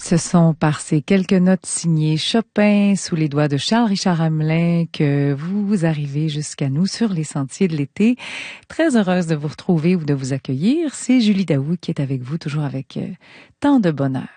Ce sont par ces quelques notes signées Chopin sous les doigts de Charles-Richard Hamelin que vous arrivez jusqu'à nous sur les sentiers de l'été. Très heureuse de vous retrouver ou de vous accueillir. C'est Julie Daou qui est avec vous, toujours avec tant de bonheur.